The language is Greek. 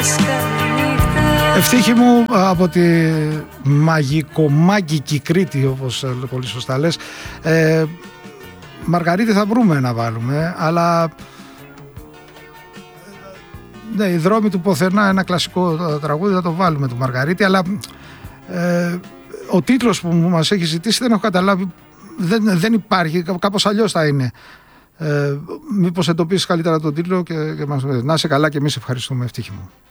Ευτύχη μου από τη μαγικομάγκικη Κρήτη, όπως πολύ σωστά λες. Μαργαρίτη θα βρούμε να βάλουμε, αλλά ναι, οι δρόμοι του πουθενά, ένα κλασικό τραγούδι, θα το βάλουμε του Μαργαρίτη, αλλά ο τίτλος που μας έχει ζητήσει δεν έχω καταλάβει, δεν υπάρχει, κάπως αλλιώς θα είναι. Μήπως εντοπίσεις καλύτερα τον τίτλο και να είσαι καλά, και εμείς ευχαριστούμε, Ευτύχη μου.